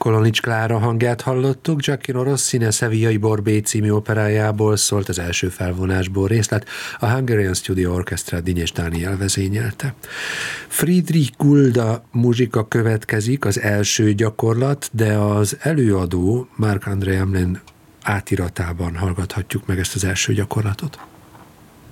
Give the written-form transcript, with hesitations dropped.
Kolonics Klára hangját hallottuk, Gioacchino Rossini Sevillai Borbé című operájából szólt az első felvonásból részlet, a Hungarian Studio Orchestra Dinyés Dániel vezényelte. Friedrich Gulda muzsika következik, az első gyakorlat, de az előadó Marc-André Hamelin átiratában hallgathatjuk meg ezt az első gyakorlatot.